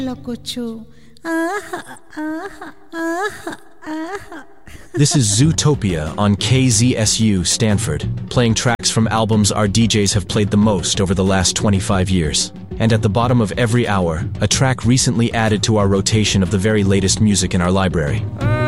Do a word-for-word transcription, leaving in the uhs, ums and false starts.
This is Zootopia on K Z S U Stanford, playing tracks from albums our D Js have played the most over the last twenty-five years. And at the bottom of every hour, a track recently added to our rotation of the very latest music in our library.